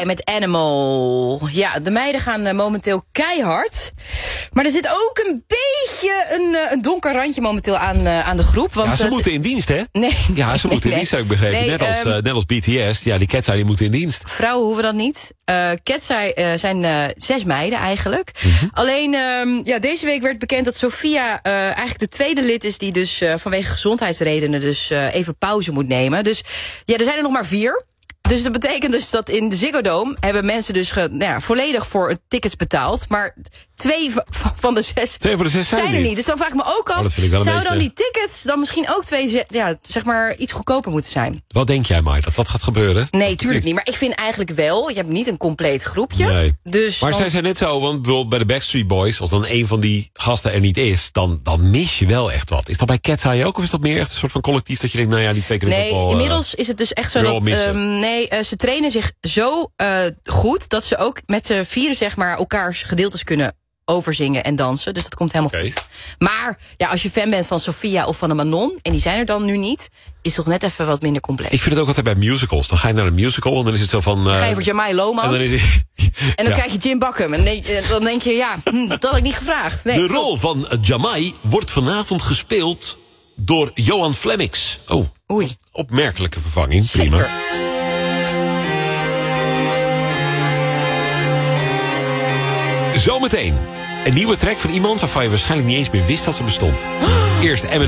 Sky met Animal. Ja, de meiden gaan momenteel keihard. Maar er zit ook een beetje een donker randje momenteel aan de groep. Want, ja, ze moeten in dienst, hè? Nee. Ja, ze moeten in dienst, heb ik begrepen. Nee, net als BTS. Ja, die Cat's Eye die moeten in dienst. Vrouwen hoeven dat niet. Cat's Eye zijn 6 meiden eigenlijk. Alleen, deze week werd bekend dat Sophia eigenlijk de tweede lid is... die dus vanwege gezondheidsredenen dus even pauze moet nemen. Dus ja, er zijn er nog maar 4. Dus dat betekent dus dat in de Ziggo Dome... hebben mensen dus volledig voor tickets betaald. Maar 2 van de 6 zijn er niet. Dus dan vraag ik me ook af... zou dan die tickets dan misschien ook 2 iets goedkoper moeten zijn? Wat denk jij, Mai, dat gaat gebeuren? Nee, tuurlijk niet. Maar ik vind eigenlijk wel... je hebt niet een compleet groepje. Nee. Dus maar zij zijn net zo... want bijvoorbeeld bij de Backstreet Boys... als dan een van die gasten er niet is... dan mis je wel echt wat. Is dat bij Cat's Eye ook? Of is dat meer echt een soort van collectief... dat je denkt, nou ja, die 2 keer nee, wel, inmiddels is het dus echt zo dat... ze trainen zich zo goed... dat ze ook met z'n 4 zeg maar elkaars gedeeltes kunnen overzingen en dansen. Dus dat komt helemaal goed. Maar ja, als je fan bent van Sophia of van de Manon... en die zijn er dan nu niet... is toch net even wat minder compleet. Ik vind het ook altijd bij musicals. Dan ga je naar een musical en dan is het zo van... Dan ga je voor Jamai Lohman. En dan krijg je Jim Bakken. En dan denk je, dat had ik niet gevraagd. Nee, de rol van Jamai wordt vanavond gespeeld... door Johan Flemmix. Oh, oei. Opmerkelijke vervanging. Zeker. Prima. Zometeen een nieuwe track van iemand waarvan je waarschijnlijk niet eens meer wist dat ze bestond. Eerst